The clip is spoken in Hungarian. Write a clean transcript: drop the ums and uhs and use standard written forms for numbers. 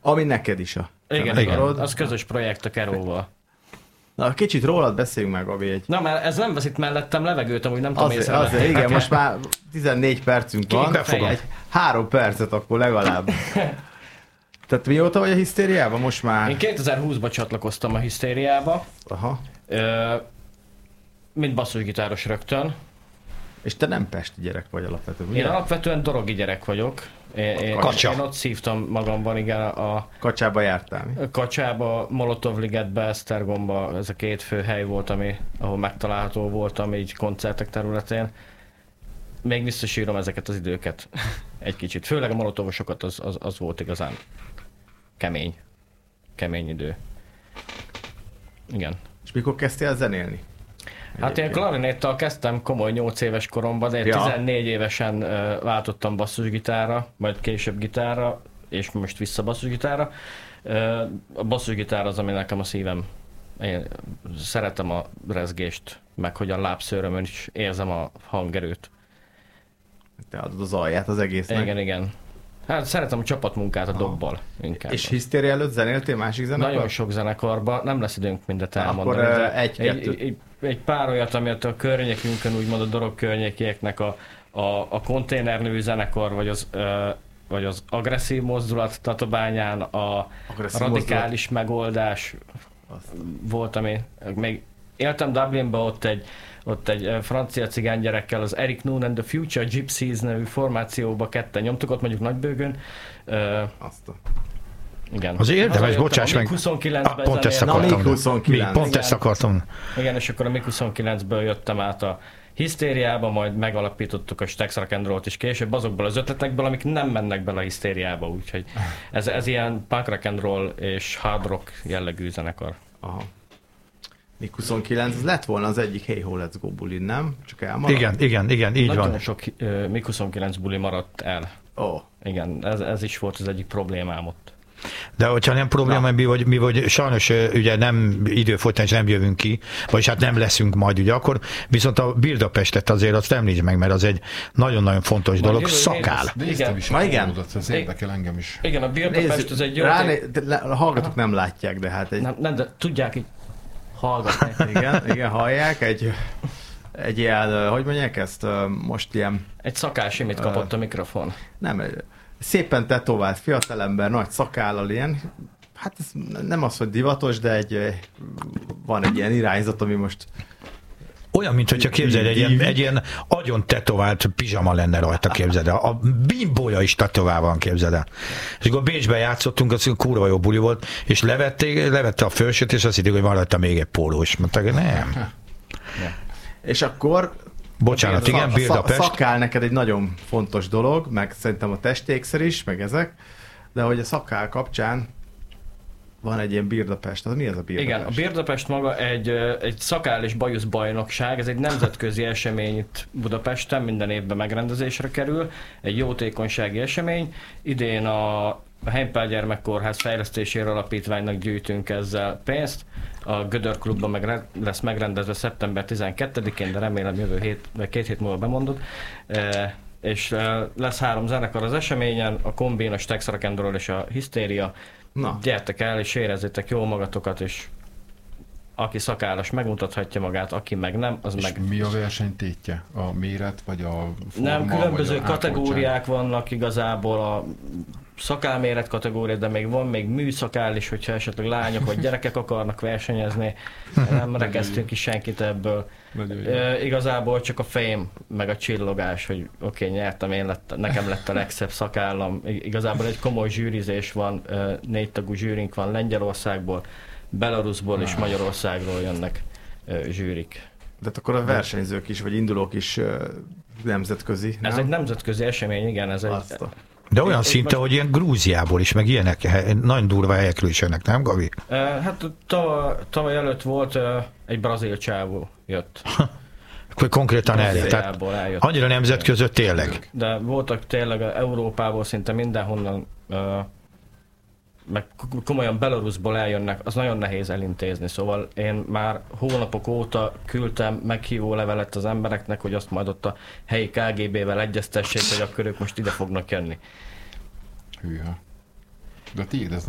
Ami neked is a... Igen, az közös projekt a Keróval. Na, kicsit rólad beszéljünk meg, Gabi. Na, mert ez nem vesz itt mellettem levegőt, amúgy nem tudom azért, igen, most már 14 percünk van. 3 percet akkor legalább. Tehát mióta vagy a Hisztériában? Most már... Én 2020-ban csatlakoztam a Hisztériába. Aha. Mint basszusgitáros rögtön. És te nem pesti gyerek vagy alapvetően, ugye? Én alapvetően dorogi gyerek vagyok. Én ott szívtam magamban, igen, a... Kacsába jártál, mi? Kacsába, Molotov-ligetbe, Esztergomba, ez a 2 fő hely volt, ahol megtalálható voltam így koncertek területén. Még visszasírom ezeket az időket egy kicsit. Főleg a molotovosokat az volt igazán kemény idő. Igen. És mikor kezdtél el zenélni? Hát én klarinéttal kezdtem komoly 8 éves koromban, de 14 évesen váltottam basszusgitárra, majd később gitárra, és most vissza basszusgitárra. A basszusgitár az, ami nekem a szívem. Én szeretem a rezgést, meg hogy a lábszőrömön is érzem a hangerőt. Te adod az alját az egésznek. Igen. Hát szeretem a csapatmunkát a dobbal inkább. És Hisztéria előtt zenéltél másik zenekarban? Nagyon sok zenekarban, nem lesz időnk mindet elmondani. Akkor egy pár olyat, amit a környékünkön, úgymond a dorog környékieknek a konténernevű zenekar, vagy az agresszív mozdulat Tatabányán, a radikális megoldás volt, ami még éltem Dublinba, ott egy francia cigány gyerekkel, az Eric Noon and the Future Gypsies nevű formációba ketten nyomtuk, ott mondjuk Nagybőgön. Igen. Az érdemes, bocsáss meg. Pont ezt akartam. Igen, és akkor a MiG-29-ből jöttem át a Hisztériába, majd megalapítottuk a Stax Rock and Rollt is később azokból az ötletekből, amik nem mennek bele a Hisztériába, úgyhogy ez ilyen punk rock and roll és hard rock jellegű zenekar. Aha. MiG-29, ez lett volna az egyik Hey Ho Let's Go bulin, nem? Csak elmaradt? Igen, így van. Nagyon sok MiG-29 buli maradt el. Igen, ez is volt az egyik problémám ott. De hogyha nem probléma, mi vagy sajnos ugye nem időfolytán és nem jövünk ki, vagyis hát nem leszünk majd ugye akkor, viszont a Budapestet azért azt említsd meg, mert az egy nagyon-nagyon fontos dolog, szakál. Néztem is a módot, ez érdekel engem is. Igen, a Budapest az egy jó... A hallgatók nem látják, de hát egy... Nem, de tudják így hallgatni. Igen, hallják, egy ilyen, hogy mondják ezt, most ilyen... Egy szakálsimit kapott a mikrofon. Nem, szépen tetovált fiatalember, nagy szakállal ilyen, hát ez nem az, hogy divatos, de van egy ilyen irányzat, ami most... Olyan, mint hogyha képzeld, egy ilyen agyon tetovált pizsama lenne rajta, képzeld el. A bimbója is tetovál van, képzeld el. És akkor Bécsben játszottunk, az kurva jó buli volt, és levette a felsőt, és azt hitték, hogy van rajta még egy pólós. Mondták, nem. És akkor... Bocsánat, igen, Budapest. A szakál neked egy nagyon fontos dolog, meg szerintem a testékszer is, meg ezek, de hogy a szakál kapcsán van egy ilyen Budapest. Az mi ez a Budapest? Igen, a Budapest maga egy szakál és bajusz bajnokság, ez egy nemzetközi esemény itt Budapesten, minden évben megrendezésre kerül, egy jótékonysági esemény. Idén a Heimpál Gyermekkórház Fejlesztésére Alapítványnak gyűjtünk ezzel pénzt. A Gödör Klubban meg lesz megrendezve szeptember 12-én, de remélem jövő 2 hét múlva bemondod. És lesz 3 zenekar az eseményen, a Kombin, a Stax Rock and Roll és a Hisztéria. Gyertek el és érezzétek jól magatokat, és aki szakállas megmutathatja magát, aki meg nem, az és meg... mi a versenytétje? A méret, vagy a forma? Nem, különböző kategóriák vannak igazából, a szakálméret kategória, de még van még műszakál is, hogyha esetleg lányok vagy gyerekek akarnak versenyezni. Nem rekeztünk ki senkit ebből. Igazából csak a fame, meg a csillogás, hogy oké, nyertem, nekem lett a legszebb szakállam. Igazából egy komoly zsűrizés van, 4 tagú zsűrink van Lengyelországból, Belarusból és Magyarországról jönnek zsűrik. De akkor a versenyzők is, vagy indulók is nemzetközi, nem? Ez egy nemzetközi esemény, igen. Ez de olyan szinte, hogy ilyen Grúziából is, meg ilyenek, nagyon durva helyekről is jönnek, nem, Gabi? Hát tavaly előtt volt egy brazil csávó jött. Akkor konkrétan eljött. Annyira nemzetközött tényleg. De voltak tényleg Európából szinte mindenhonnan, meg komolyan Belarusból eljönnek, az nagyon nehéz elintézni, szóval én már hónapok óta küldtem meghívó levelet az embereknek, hogy azt majd ott a helyi KGB-vel egyeztessék, hogy akkor ők most ide fognak jönni. Hűha. De tiéd ez